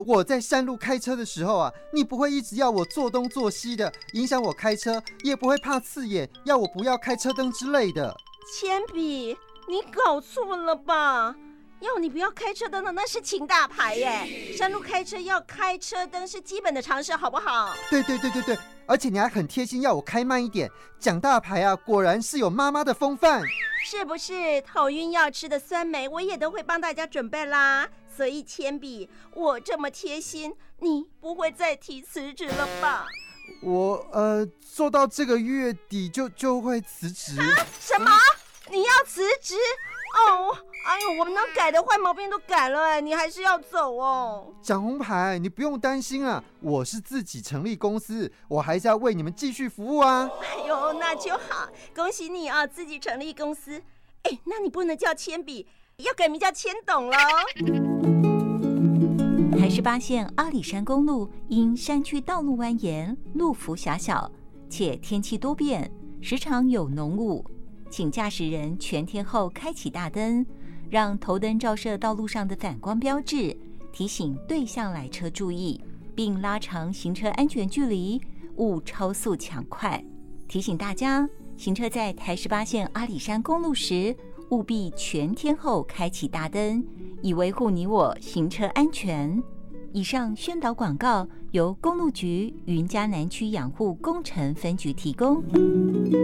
我在山路开车的时候啊，你不会一直要我做东做西的，影响我开车，也不会怕刺眼，要我不要开车灯之类的。 铅笔，你搞错了吧？要你不要开车灯的那是请大牌耶，山路开车要开车灯是基本的常识，好不好？ 对，而且你还很贴心要我开慢一点，讲大牌啊，果然是有妈妈的风范。 是不是头晕要吃的酸梅我也都会帮大家准备啦？所以铅笔，我这么贴心，你不会再提辞职了吧？ 我做到这个月底就会辞职。 什么？你要辞职？哦，哎呦，我们能改的坏毛病都改了，你还是要走哦。 蒋红牌，你不用担心啊，我是自己成立公司，我还是要为你们继续服务啊。 哎呦，那就好，恭喜你啊，自己成立公司。哎，那你不能叫铅笔，要改名叫铅董喽。 台18线阿里山公路因山区道路蜿蜒、路幅狭小，且天气多变，时常有浓雾，请驾驶人全天候开启大灯，让头灯照射道路上的反光标志，提醒对向来车注意，并拉长行车安全距离，勿超速抢快。提醒大家，行车在台18线阿里山公路时，务必全天候开启大灯，以维护你我行车安全。以上宣导广告由公路局云嘉南区养护工程分局提供。